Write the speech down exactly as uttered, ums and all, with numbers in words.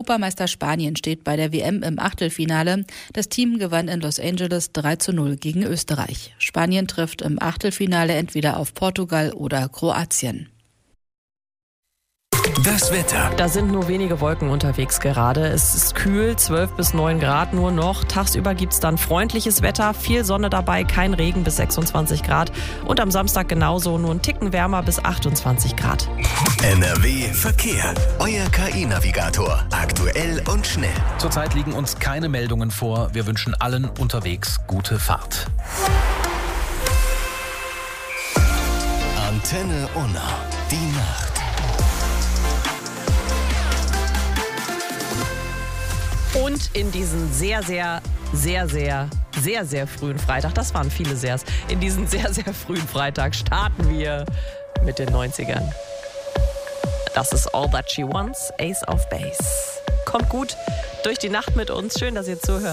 Europameister Spanien steht bei der W M im Achtelfinale. Das Team gewann in Los Angeles drei zu null gegen Österreich. Spanien trifft im Achtelfinale entweder auf Portugal oder Kroatien. Das Wetter. Da sind nur wenige Wolken unterwegs gerade. Es ist kühl, zwölf bis neun Grad nur noch. Tagsüber gibt es dann freundliches Wetter, viel Sonne dabei, kein Regen bis sechsundzwanzig Grad. Und am Samstag genauso, nur ein Ticken wärmer bis achtundzwanzig Grad. N R W Verkehr. Euer K I-Navigator. Aktuell und schnell. Zurzeit liegen uns keine Meldungen vor. Wir wünschen allen unterwegs gute Fahrt. Antenne Unna. Die Nacht. Und in diesen sehr, sehr, sehr, sehr, sehr, sehr frühen Freitag, das waren viele Sehrs, in diesen sehr, sehr frühen Freitag starten wir mit den neunzigern. Das ist All That She Wants, Ace of Base. Kommt gut durch die Nacht mit uns. Schön, dass ihr zuhört.